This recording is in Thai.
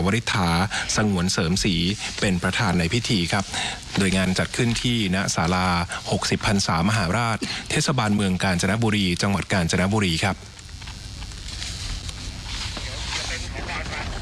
วริษฐาสงวนเสริมศรีเป็นประธานในพิธีครับโดยงานจัดขึ้นที่ณศาลา60พรรษามหาราชเทศบาลเมืองกาญจนบุรีจังหวัดกาญจนบุรีครับ